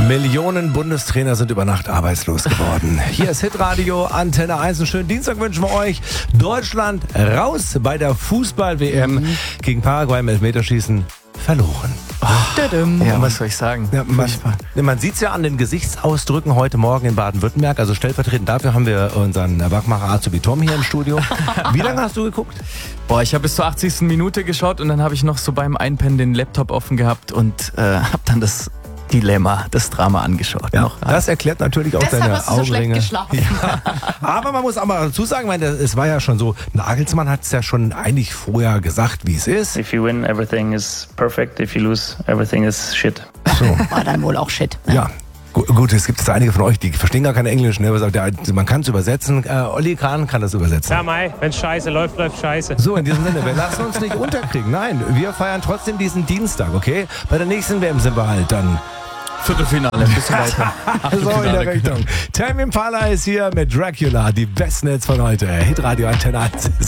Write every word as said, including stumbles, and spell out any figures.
Millionen Bundestrainer sind über Nacht arbeitslos geworden. Hier ist Hitradio Antenne eins. Einen schönen Dienstag wünschen wir euch. Deutschland raus bei der Fußball-W M Mhm. gegen Paraguay im Elfmeterschießen verloren. Ja, was soll ich sagen? Ja, man Furchtbar. man sieht es ja an den Gesichtsausdrücken heute Morgen in Baden-Württemberg. Also stellvertretend dafür haben wir unseren Wachmacher Azubi Tom hier im Studio. Wie lange hast du geguckt? Boah, ich habe bis zur achtzigsten Minute geschaut und dann habe ich noch so beim Einpennen den Laptop offen gehabt und äh, habe dann das Dilemma, das Drama angeschaut. Ja, noch. das erklärt natürlich auch Deshalb deine hast du so schlecht Augenringe. geschlafen. Ja. Aber man muss aber dazu sagen, weil es war ja schon so, Nagelsmann hat es ja schon eigentlich vorher gesagt, wie es ist. If you win, everything is perfect. If you lose, everything is shit. So, War dann wohl auch Shit. ja. Gu- Gut, es gibt jetzt einige von euch, die verstehen gar kein Englisch, ne? Aber sagt, ja, man kann es übersetzen. Äh, Olli Kahn kann das übersetzen. Ja, Mai, wenn scheiße läuft, läuft scheiße. So, in diesem Sinne, wir lassen uns nicht unterkriegen. Nein, wir feiern trotzdem diesen Dienstag, okay? Bei der nächsten W M sind wir halt dann Viertelfinale, ein bisschen weiter. so in der Richtung. Tame Impala ist hier mit Dracula, die besten Hits von heute. Hitradio Antenne eins.